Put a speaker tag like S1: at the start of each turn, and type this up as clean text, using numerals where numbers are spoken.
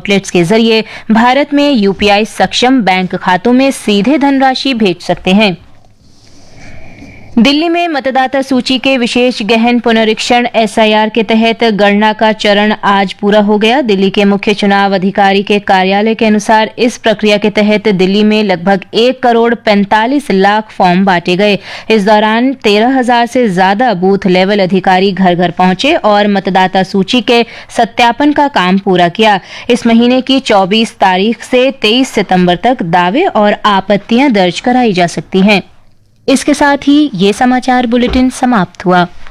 S1: Outlets के जरिए भारत में यूपीआई सक्षम बैंक खातों में सीधे धनराशि भेज सकते हैं। दिल्ली में मतदाता सूची के विशेष गहन पुनरीक्षण एसआईआर के तहत गणना का चरण आज पूरा हो गया। दिल्ली के मुख्य चुनाव अधिकारी के कार्यालय के अनुसार इस प्रक्रिया के तहत दिल्ली में लगभग 1,45,00,000 फॉर्म बांटे गए। इस दौरान 13,000 से ज्यादा बूथ लेवल अधिकारी घर घर पहुंचे और मतदाता सूची के सत्यापन का काम पूरा किया। इस महीने की 24 तारीख से 23 सितंबर तक दावे और आपत्तियां दर्ज कराई जा सकती हैं। इसके साथ ही ये समाचार बुलेटिन समाप्त हुआ।